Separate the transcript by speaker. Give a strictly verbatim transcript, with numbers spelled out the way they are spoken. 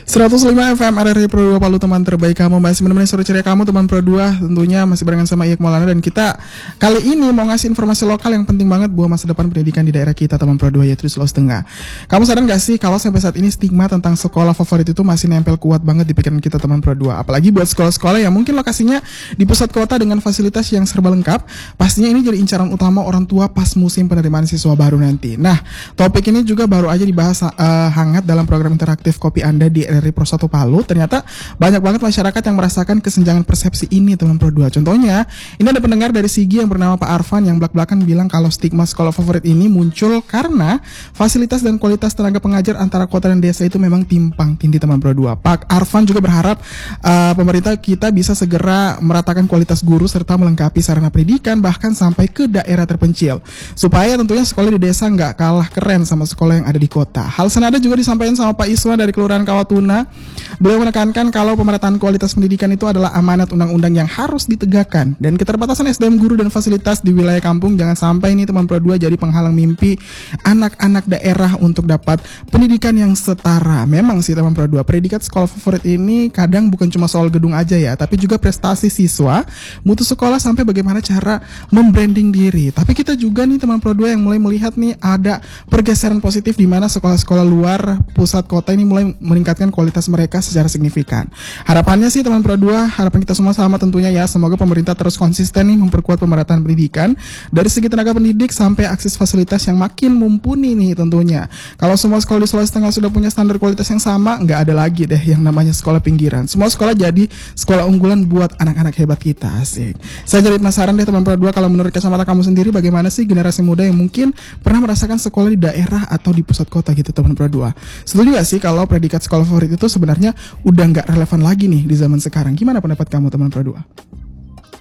Speaker 1: seratus lima F M R R I Pro dua Palu, teman terbaik kamu. Masih menemani sore ceria kamu teman Pro dua. Tentunya masih barengan sama Iyak Maulana. Dan kita kali ini mau ngasih informasi lokal yang penting banget buat masa depan pendidikan di daerah kita teman Pro dua, yaitu di Sulawesi Tengah. Kamu sadar gak sih kalau sampai saat ini stigma tentang sekolah favorit itu masih nempel kuat banget di pikiran kita teman Pro dua. Apalagi buat sekolah-sekolah yang mungkin lokasinya di pusat kota dengan fasilitas yang serba lengkap. Pastinya ini jadi incaran utama orang tua pas musim penerimaan siswa baru nanti. Nah, topik ini juga baru aja dibahas uh, hangat dalam program interaktif Kopi Anda di R R I Pro satu Palu. Ternyata banyak banget masyarakat yang merasakan kesenjangan persepsi ini teman Pro dua. Contohnya, ini ada pendengar dari Sigi yang bernama Pak Arfan yang belak-belakan bilang kalau stigma sekolah favorit ini muncul karena fasilitas dan kualitas tenaga pengajar antara kota dan desa itu memang timpang tindih teman Pro dua. Pak Arfan juga berharap uh, pemerintah kita bisa segera meratakan kualitas guru serta melengkapi sarana pendidikan bahkan sampai ke daerah terpencil, supaya tentunya sekolah di desa nggak kalah keren sama sekolah yang ada di kota. Hal senada juga disampaikan sama Pak Iswa dari Kelurahan Kawatuna. Beliau menekankan kalau pemerataan kualitas pendidikan itu adalah amanat undang-undang yang harus ditegakkan, dan keterbatasan S D M guru dan fasilitas di wilayah kampung jangan sampai ini teman Pro dua jadi penghalang mimpi anak-anak daerah untuk dapat pendidikan yang setara. Memang sih teman Pro dua, predikat sekolah favorit ini kadang bukan cuma soal gedung aja ya, tapi juga prestasi siswa, mutu sekolah, sampai bagaimana cara membranding diri. Tapi kita juga nih teman Pro dua yang mulai melihat nih ada pergeseran positif di mana sekolah-sekolah luar pusat kota ini mulai meningkatkan kualitas mereka secara signifikan. Harapannya sih teman Pro dua, harapan kita semua sama tentunya ya, semoga pemerintah terus konsisten nih memperkuat pemerataan pendidikan dari segi tenaga pendidik sampai akses fasilitas yang makin mumpuni nih tentunya. Kalau semua sekolah di Sulawesi Tengah sudah punya standar kualitas yang sama, nggak ada lagi deh yang namanya sekolah pinggiran. Semua sekolah jadi sekolah unggulan buat anak-anak hebat kita. Asik. Saya jadi penasaran deh teman Pro dua, kalau menurut kacamata kamu sendiri bagaimana sih generasi muda yang mungkin pernah merasakan sekolah di daerah atau di pusat kota gitu teman Pro dua. Setuju gak sih kalau predikat sekolah favorit itu sebenarnya udah nggak relevan lagi nih di zaman sekarang? Gimana pendapat kamu teman Pro dua?